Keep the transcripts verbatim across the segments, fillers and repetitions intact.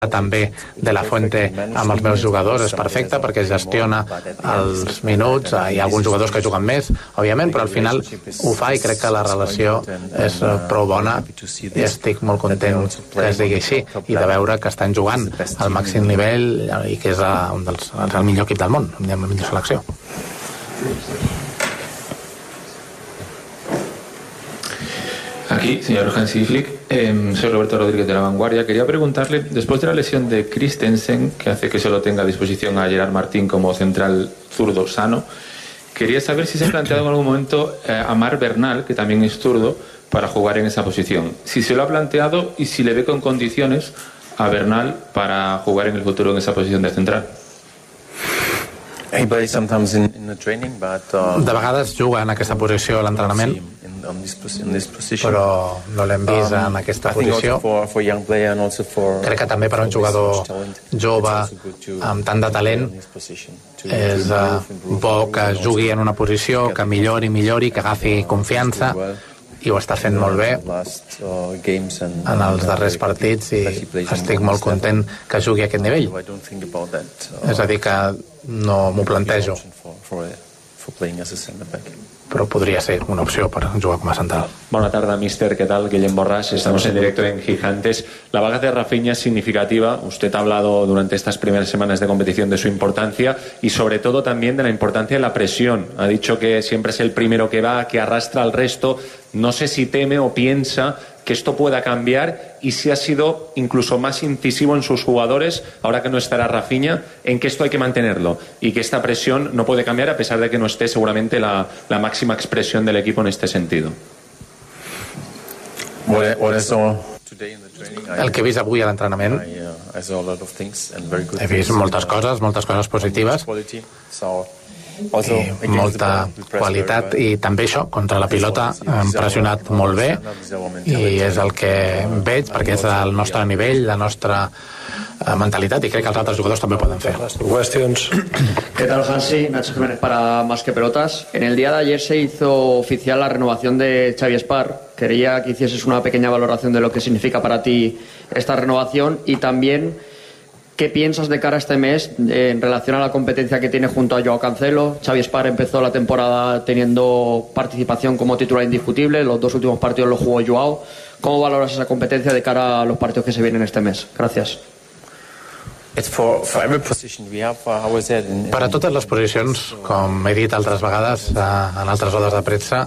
també de la Fuente amb els meus jugadors és perfecte perquè gestiona els minuts. Hi ha alguns jugadors que juguen més, òbviament, però al final ho fa i crec que la relació és prou bona i estic molt content que es digui així i de veure que estan jugant al màxim nivell i que és un dels, el millor equip del món, la millor selecció. Aquí, señor Hansi Flick, eh, soy Roberto Rodríguez de La Vanguardia. Quería preguntarle, después de la lesión de Christensen, que hace que solo tenga a disposición a Gerard Martín como central zurdo sano, quería saber si se ha planteado en algún momento eh, a Marc Bernal, que también es zurdo, para jugar en esa posición. Si se lo ha planteado y si le ve con condiciones a Bernal para jugar en el futuro en esa posición de central. De vegades juga en aquesta posició a l'entrenament, però no l'hem vist en aquesta posició. Crec que també per a un jugador jove amb tant de talent és bo que jugui en una posició, que millori, millori, que agafi confiança, i ho està fent molt bé en els darrers partits i estic molt content que jugui a aquest nivell. És a dir, que no m'ho plantejo, però podría ser una opción para jugar como central. Buenas tardes, mister. ¿Qué tal? Guillem Borràs. Estamos en directo en Gigantes. La baja de Rafinha es significativa. Usted ha hablado durante estas primeras semanas de competición de su importancia y sobre todo también de la importancia de la presión. Ha dicho que siempre es el primero que va, que arrastra al resto. No sé si teme o piensa que esto pueda cambiar y si ha sido incluso más incisivo en sus jugadores, ahora que no estará Rafinha, en que esto hay que mantenerlo y que esta presión no puede cambiar a pesar de que no esté seguramente la, la máxima expresión del equipo en este sentido. El que he vist avui a l'entrenament, he vist moltes coses, moltes coses positives i molta qualitat, i també això, contra la pilota hem pressionat molt bé i és el que veig perquè és el nostre nivell, la nostra mentalitat, i crec que els altres jugadors també ho poden fer. Questions. ¿Qué tal, Hansi? Nacho Jiménez para Más que Pelotas. En el día de ayer se hizo oficial la renovación de Xavi Espar. Quería que hicieses una pequeña valoración de lo que significa para ti esta renovación y también ¿qué piensas de cara a este mes en relación a la competencia que tiene junto a Joao Cancelo? Xavi Espar empezó la temporada teniendo participación como titular indiscutible, los dos últimos partidos los jugó Joao. ¿Cómo valoras esa competencia de cara a los partidos que se vienen este mes? Gracias. Per a totes les posicions, com he dit altres vegades en altres rodes de premsa,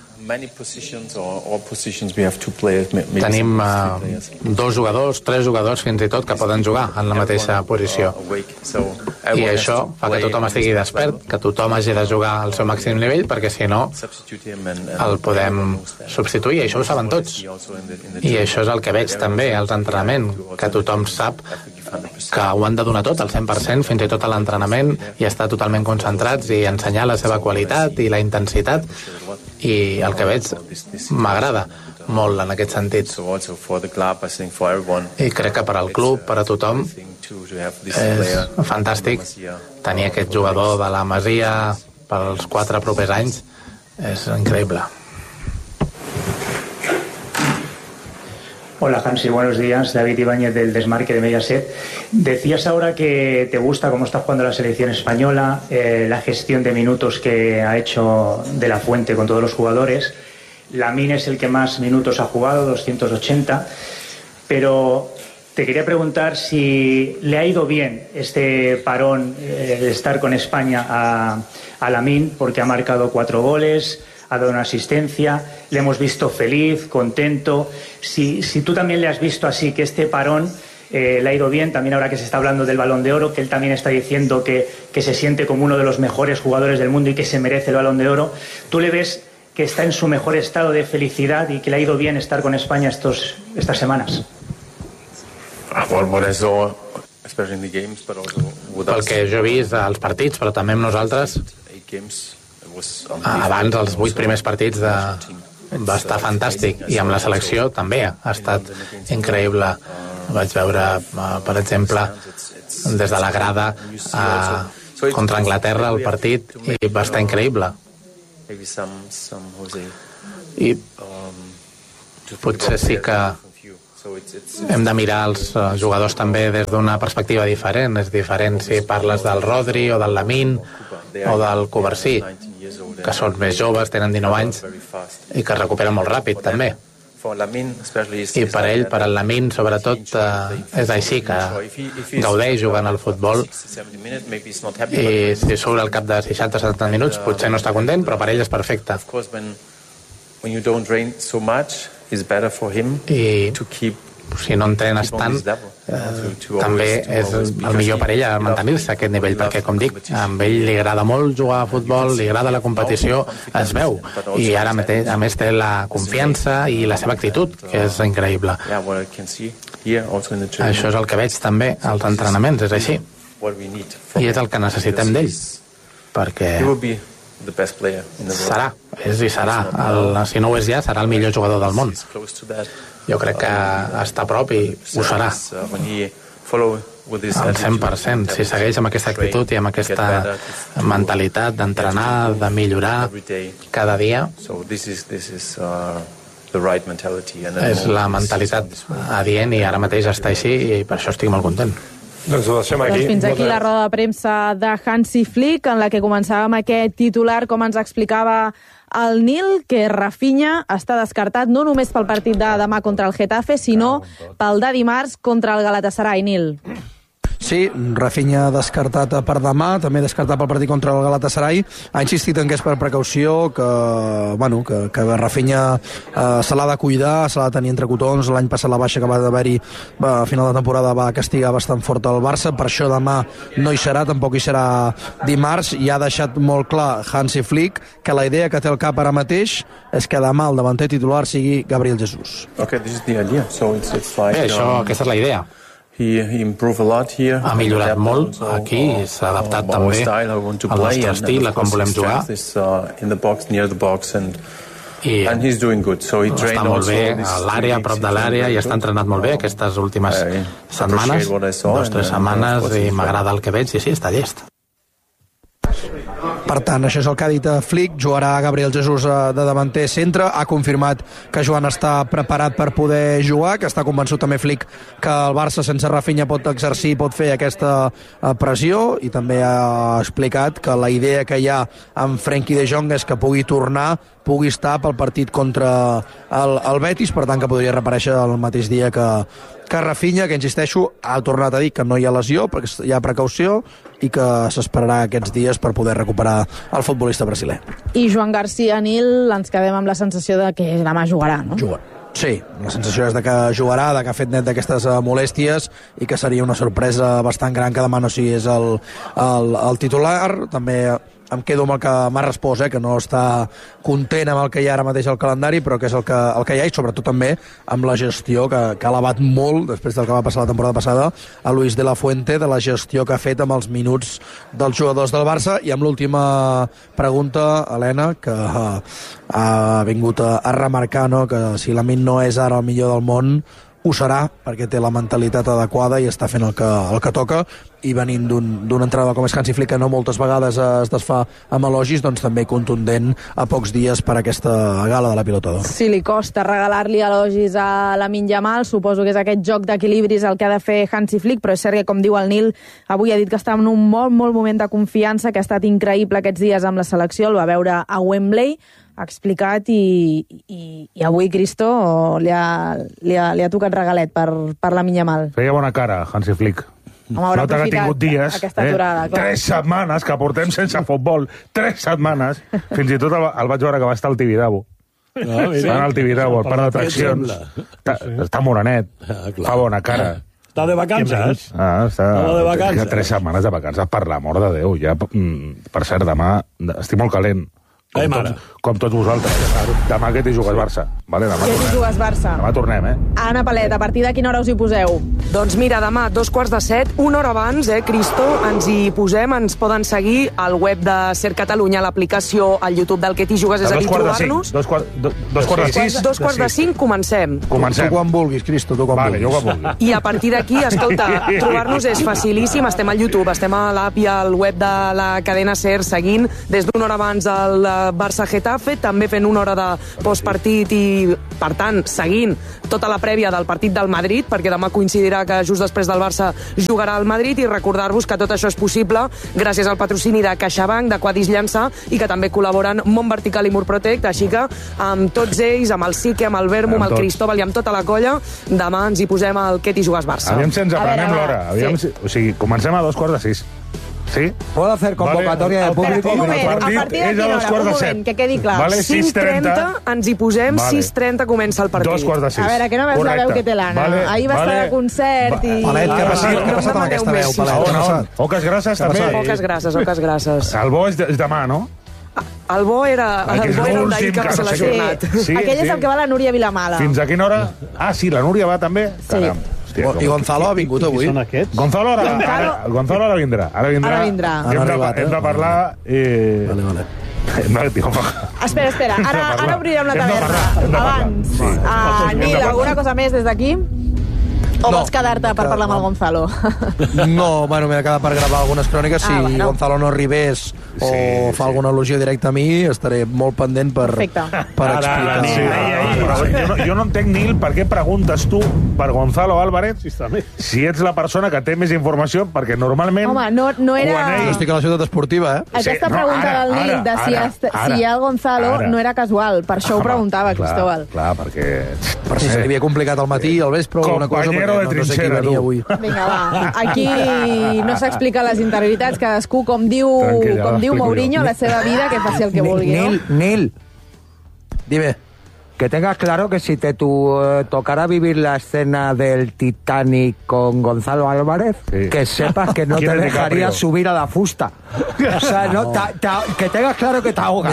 tenim uh, dos jugadors, tres jugadors fins i tot que poden jugar en la mateixa posició, i això fa que tothom estigui despert, que tothom hagi de jugar al seu màxim nivell, perquè si no el podem substituir, i això ho saben tots, i això és el que veig també als entrenaments, que tothom sap que ho han de donar tot, al cent per cent, fins i tot a l'entrenament, i estar totalment concentrats i ensenyar la seva qualitat i la intensitat, i el que veig m'agrada molt en aquest sentit, i crec que per al club, per a tothom és fantàstic tenir aquest jugador de la Masia pels quatre propers anys, és increïble. Hola, Hansi, buenos días. David Ibáñez del Desmarque de Mediaset. Decías ahora que te gusta cómo está jugando la selección española, eh, la gestión de minutos que ha hecho de la Fuente con todos los jugadores. Lamine es el que más minutos ha jugado, doscientos ochenta, pero te quería preguntar si le ha ido bien este parón, eh, de estar con España a, a Lamine, porque ha marcado cuatro goles, ha dado una asistencia, le hemos visto feliz, contento. Si, si tú también le has visto así, que este parón eh, le ha ido bien, también ahora que se está hablando del Balón de Oro, que él también está diciendo que, que se siente como uno de los mejores jugadores del mundo y que se merece el Balón de Oro, ¿tú le ves que está en su mejor estado de felicidad y que le ha ido bien estar con España estos, estas semanas? Pel que jo he vist als partits, però també amb nosaltres, abans els vuit primers partits de... va estar fantàstic, i amb la selecció també ha estat increïble. Vaig veure, per exemple, des de la grada a... contra Anglaterra el partit, i va estar increïble, i potser sí que hem de mirar els jugadors també des d'una perspectiva diferent. És diferent si parles del Rodri o del Lamine o del Covarsí, que són més joves, tenen dinou anys i que es recuperen molt ràpid també. I per ell, per el Lamine sobretot, eh, és així, que gaudeix jugant al futbol, i si surt al cap de seixanta o setanta minuts potser no està content, però per ell és perfecte. I si no entrenes tant, eh, també és el millor per ell a mantenir-se a aquest nivell, perquè, com dic, a ell li agrada molt jugar a futbol, li agrada la competició, es veu, i ara a més té la confiança i la seva actitud, que és increïble. Això és el que veig també als entrenaments, és així, i és el que necessitem d'ell, perquè serà, és i serà, el, si no ho és ja, serà el millor jugador del món. Jo crec que està a prop i ho serà al cent per cent, si segueix amb aquesta actitud i amb aquesta mentalitat d'entrenar, de millorar cada dia. És la mentalitat adient i ara mateix està així, i per això estic molt content. Doncs ho deixem aquí. Doncs fins aquí la roda de premsa de Hansi Flick, en la que començàvem aquest titular, com ens explicava el Nil, que Rafinha està descartat no només pel partit de demà contra el Getafe, sinó pel de dimarts contra el Galatasaray. Nil. Sí, Rafinha descartat per demà, també descartat pel partit contra el Galatasaray. Ha insistit en que és per precaució, que, bueno, que, que Rafinha eh, se l'ha de cuidar, se l'ha de tenir entre cotons. L'any passat la baixa que va haver-hi a final de temporada va castigar bastant fort el Barça, per això demà no hi serà, tampoc hi serà dimarts, i ha deixat molt clar Hansi Flick que la idea que té el cap ara mateix és que demà el davanter titular sigui Gabriel Jesús. Okay, this is the idea. So it's, it's like, Bé, això, aquesta és la idea. Ha millorat molt aquí, s'ha adaptat també al nostre estil, a com volem jugar, i està molt bé a l'àrea, a prop de l'àrea, i està entrenat molt bé aquestes últimes setmanes, dues o tres setmanes, i m'agrada el que veig, i sí, està llest. Per tant, això és el que ha dit Flick. Jugarà Gabriel Jesús de davanter centre. Ha confirmat que Joan està preparat per poder jugar, que està convençut també Flick que el Barça sense Rafinha pot exercir, pot fer aquesta pressió, i també ha explicat que la idea que hi ha amb Frenkie de Jong és que pugui tornar, pugui estar pel partit contra el, el Betis, per tant que podria reaparèixer el mateix dia que, que Rafinha, que insisteixo, ha tornat a dir que no hi ha lesió, perquè hi ha precaució, i que s'esperarà aquests dies per poder recuperar el futbolista brasiler. I Joan Garcia, Nil, ens quedem amb la sensació de que demà jugarà, no? Jugarà. Sí, la sensació és de que jugarà, de que ha fet net d'aquestes molèsties, i que seria una sorpresa bastant gran que demà no sigués el, el, el titular. També em quedo amb el que m'ha respost, eh, que no està content amb el que hi ha ara mateix al calendari, però que és el que, el que hi ha, i sobretot també amb la gestió que, que ha elevat molt després del que va passar la temporada passada a Luis de la Fuente, de la gestió que ha fet amb els minuts dels jugadors del Barça. I amb l'última pregunta, Helena, que uh, ha vingut a, a remarcar, no, que si Lamine no és ara el millor del món, ho serà, perquè té la mentalitat adequada i està fent el que, el que toca, i venint d'un entrenador com és Hansi Flick, que no moltes vegades es desfà amb elogis, doncs també contundent a pocs dies per aquesta gala de la Pilota d'Or. Si li costa regalar-li elogis a Lamine Yamal, suposo que és aquest joc d'equilibris el que ha de fer Hansi Flick, però és cert que, com diu el Nil, avui ha dit que està en un molt, molt moment de confiança, que ha estat increïble aquests dies amb la selecció, el va veure a Wembley, ha explicat, i, i, i avui Cristo li ha, li, ha, li ha tocat regalet per, per Lamine Yamal. Feia bona cara, Hansi Flick. Home, haurà no t'ha tingut dies, aquesta aturada, eh? Tres setmanes que portem sense futbol, tres setmanes, fins i tot el, el vaig veure que va estar al Tibidabo. Ah, està al Tibidabo, al parc d'atraccions. Està, està morenet, ah, fa bona cara. Està de vacances? Ah, està, està de vacances. Tres setmanes de vacances, per l'amor de Déu. Ja, per cert, demà estic molt calent. Com, Ai, tots, com tots vosaltres. Demà que t'hi jugues Barça. Vale, demà que t'hi jugues Barça. Demà tornem, eh? Anna Palet, a partir de quina hora us hi poseu? Doncs mira, demà, dos quarts de set, una hora abans, eh, Cristo, ens hi posem, ens poden seguir al web de Ser Catalunya, l'aplicació, al YouTube del que t'hi jugues, és a dir, trobar-nos. Dos quarts de cinc. Dos quarts de sis. Dos quarts de cinc, comencem. Comencem. Tu quan vulguis, Cristo, tu quan vale, vulguis. Jo quan vulguis. I a partir d'aquí, escolta, trobar-nos és facilíssim, estem al YouTube, estem a l'app i al web de la cadena Ser, seguint des d'una hora abans el Barça-Getafe, també fent una hora de postpartit i, per tant, seguint tota la prèvia del partit del Madrid, perquè demà coincidirà que just després del Barça jugarà al Madrid, i recordar-vos que tot això és possible gràcies al patrocini de CaixaBank, de Quadis Llançà, i que també col·laboren Mont Vertical i Mur Protect, així que amb tots ells, amb el Sique, amb el Vermo, amb el Cristóbal i amb tota la colla, demà ens hi posem al Què t'hi jugues Barça. Aviam si ens aprenem l'hora. Aviam si... O sigui, comencem a dos quarts de sis. Sí? ¿Puedo hacer convocatoria vale. de público? Un moment, a partir de quina hora? Un moment, que quedi clar. Vale, cinc trenta ens hi posem, vale. sis trenta comença el partit. Dos quarts de sis. A veure, que no veus Correcte. la veu que té l'Anna. Vale. Ahir va vale. estar de concert i... Palet, què ha passat, què ha passat amb aquesta veu, Palet? Oques grasses, també. Oques grasses, oques grasses. El bo és demà, no? El bo era, el bo era un d'ahir que va ser lesionat. Sí, aquell és el que va la Núria Vilamala. Fins a quina hora? Ah, sí, la Núria va també? Sí. Caram. Hòstia, I Gonzalo ha vingut avui? Qui són aquests? Gonzalo ara, ara, Gonzalo ara vindrà. Ara vindrà. Ara vindrà. Hem, de, hem de parlar... Eh... Vale, vale. No, tio, espera, espera. Ara, ara obrirem la taverna. Abans. Sí. Uh, Nil, alguna cosa més des d'aquí? O no, vols quedar-te per parlar amb el Gonzalo? No, bueno, m'he de quedar per gravar algunes cròniques. Si ah, bueno. Gonzalo no arribés o sí, fa sí. alguna al·lusió directa a mi, estaré molt pendent per, per explicar. Ara, sí, ara, ara, jo, no, jo no entenc, Nil, per què preguntes tu per Gonzalo Álvarez si ets la persona que té més informació, perquè normalment... Home, no, no era... Ell... Jo estic a la ciutat esportiva, eh? Aquesta sí, pregunta no, ara, del Nil de si, ara, ara, si hi ha el Gonzalo ara. no era casual. Per això ho preguntava, clar, Cristóbal. Clar, perquè... Per si se li havia complicat al matí i al vespre o alguna cosa, perquè no, no sé qui venia avui. Vinga, va. Aquí no s'explica les integritats, cadascú, com diu, com diu Mourinho, la seva vida, que faci el que vulgui, Nil, no? Nil, dime. Que tengas claro que si te tu, eh, tocara vivir la escena del Titanic con Gonzalo Álvarez, sí. que sepas que no te dejaría subir a la fusta. O sea, no, ta, ta, que tengas claro que te ahogas.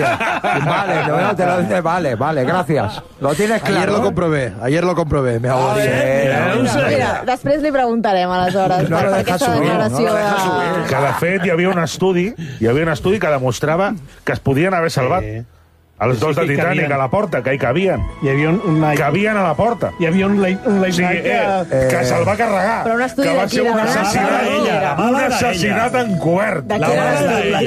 Vale, no, te lo dice, vale, vale, gracias. Lo tienes claro. Ayer lo comprobé, ayer lo comprobé, me ahogaria. Sí, no, mira, després li preguntarem, aleshores, no per aquesta subir, declaració no de... Que de fet hi havia un estudi, hi havia un estudi que demostrava que es podien haver salvat. Sí. Els dos sí, de Titanic cabien. A la porta, que hi cabien. Hi havia un, un cabien a la porta. Hi havia un late, un late sí, night eh, que... que se'l va carregar. Però un estudi que va ser un assassinat, ella, un assassinat encobert. La, la, la,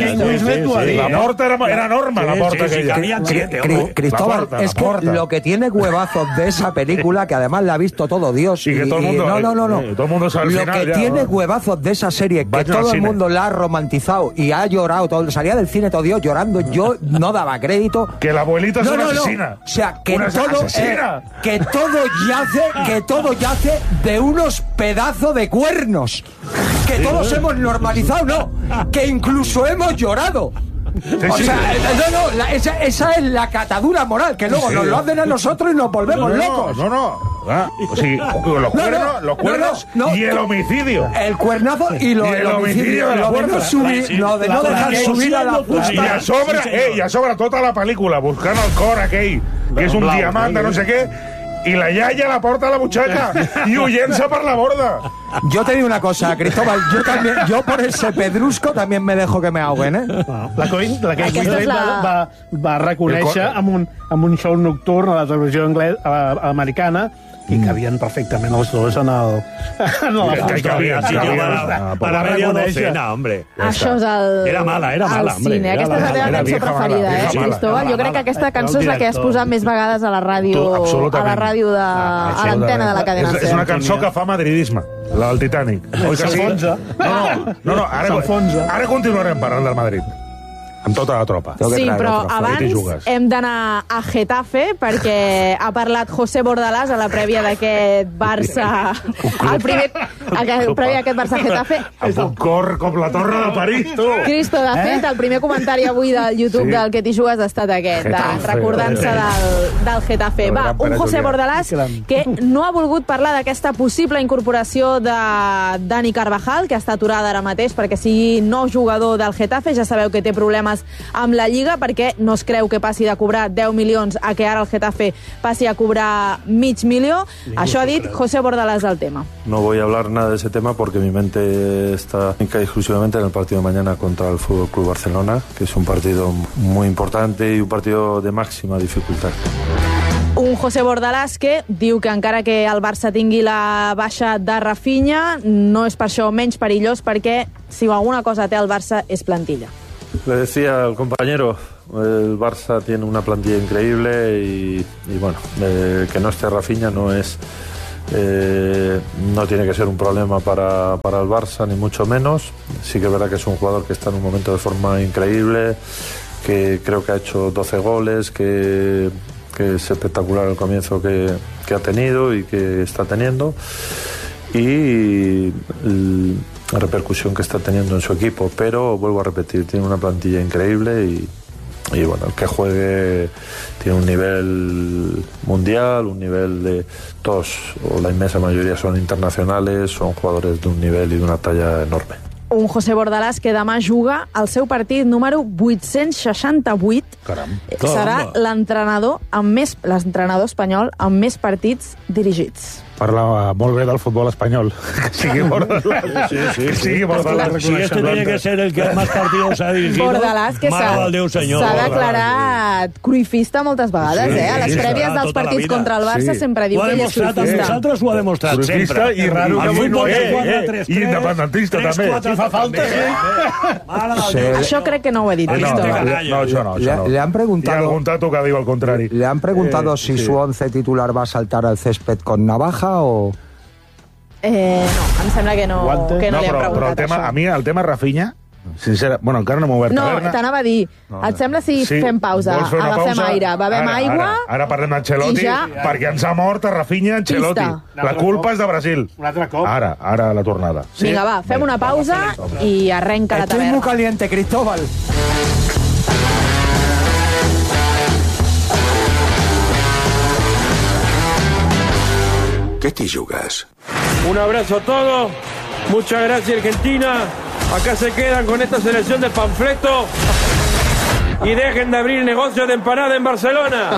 la porta era, era enorme, sí, la porta sí, sí, aquella. Sí, sí, sí, Cristóbal, porta, es que porta. Lo que tiene huevazos de esa película, que además la ha visto todo Dios. Y que todo el mundo... No, no, no. no. Eh, todo el mundo sabe lo final, que ya, tiene ¿no? huevazos de esa serie, que todo el mundo la ha romantizado y ha llorado, todo, salía del cine todo Dios llorando, yo no daba crédito. Que la abuelita es una asesina. O sea, que todo, eh, que todo yace, que todo yace de unos pedazos de cuernos. Que todos hemos normalizado, no. Que incluso hemos llorado. Sí, o sí, sea, sí. no, no, la, esa, esa es la catadura moral, que luego sí. nos lo hacen a nosotros y nos volvemos no, no, locos. No, no, ah, o sea, los cuernos, no, no, los cuernos no, no, y el homicidio. El cuernazo y, lo, y el, el homicidio, homicidio, lo de no subir, sí, no, de no dejar subir a la fusta. I a sobre, sí, eh, i a sobre tota la pel·lícula, buscant el cor aquell, que és un blau, diamant de no sé què, y la yaya la porta a la muchacha y huyense por la borda. Yo te digo una cosa, Cristóbal, yo también, yo por ese pedrusco también me dejo que me ahoguen, eh? No, la Coin, la Kate Winslet la... va, va, va reconèixer amb un, amb un show nocturn a la televisió anglès, a, a americana, i cabien perfectament els dos en el... En la fusta. Que cabien, sí, para, para media docena, hombre. Això és el... Era mala, era mala, hombre. Cine. Aquesta és la teva cançó preferida, eh, Cristóbal? Jo crec que aquesta cançó és la que has posat més vegades a la ràdio, a la ràdio de... a l'antena de la cadena. És una cançó que fa madridisme, la del Titanic. S'enfonsa. No, no, no, ara, ara continuarem parlant del Madrid. Amb tota la tropa. Sí, però abans hem d'anar a Getafe perquè ha parlat José Bordalás a la prèvia d'aquest Barça... El primer... El prèvia d'aquest Barça-Getafe... Amb un cor com la Torre de París, tu! Cristo, de fet, el primer comentari avui del YouTube del Que t'hi jugues ha estat aquest, recordant-se del, del Getafe. Va, un José Bordalás que no ha volgut parlar d'aquesta possible incorporació de Dani Carvajal, que està aturada ara mateix perquè sigui nou jugador del Getafe. Ja sabeu que té problemes amb la Lliga perquè no es creu que passi de cobrar deu milions a que ara el Getafe passi a cobrar mig milió. Això ha dit José Bordalás del tema. No voy a hablar nada de ese tema porque mi mente está exclusivamente en el partido de mañana contra el Fútbol Club Barcelona, que es un partido muy importante y un partido de máxima dificultad. Un José Bordalás que diu que encara que el Barça tingui la baixa de Rafinha, no és per això menys perillós, perquè si alguna cosa té el Barça és plantilla. Le decía al compañero, el Barça tiene una plantilla increíble y, y bueno, eh, que no esté Rafinha no es eh, no tiene que ser un problema para, para el Barça, ni mucho menos. Sí que es verdad que es un jugador que está en un momento de forma increíble, que creo que ha hecho doce goles, que, que es espectacular el comienzo que, que ha tenido y que está teniendo, y el, la repercusión que está teniendo en su equipo. Pero vuelvo a repetir, tiene una plantilla increíble y, y bueno, el que juegue tiene un nivel mundial, un nivel de todos, o la inmensa mayoría son internacionales, son jugadores de un nivel y de una talla enorme. Un José Bordalàs que demà juga el seu partit número vuit-cents seixanta-vuit. Caram. Serà l'entrenador amb més, l'entrenador espanyol amb més partits dirigits. Parla molt bé del futbol espanyol. Que sigui Bordalàs. Sí, sí, sí. Que sigui Bordalàs. Si este tiene que ser el que más partidos ha dirigido, Bordalàs, que s'ha declarat cruifista moltes vegades, sí, eh? A les prèvies sí, dels partits contra el Barça sí. Sempre diu que ell és cruifista. Nosaltres ho ha demostrat cruifista sempre. I raro que avui no és. I independentista també. tres quatre fa falta, sí. Això crec que no ho he dit. No, no, això no. Le han preguntado... Y algún tato que digo al contrario. Le han preguntado eh, si sí. su once titular va a saltar al césped con navaja o... Eh, no, em sembla que no, que no, no li han preguntat però el tema, això. A mi el tema Rafinha, sincera, bueno, encara no m'ho he obert. No, t'anava a dir, no, et sembla si sí, fem pausa, agafem pausa? aire, bevem ara, aigua... Ara, ara parlem d'Ancelotti, ja... perquè ens ha mort a Rafinha Ancelotti. Pista. La culpa és de Brasil. Un altre cop. Ara, ara la tornada. Sí? Vinga, va, fem una pausa i arrenca la taverna. Estoy muy caliente, Cristóbal. ¿Qué te jugas? Un abrazo a todos. Muchas gracias, Argentina. Acá se quedan con esta selección de panfleto y dejen de abrir negocios de empanada en Barcelona.